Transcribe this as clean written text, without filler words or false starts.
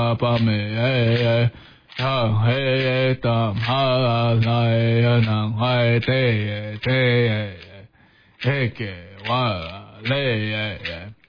巴美他嘿当哈来南海的嘿给哇嘞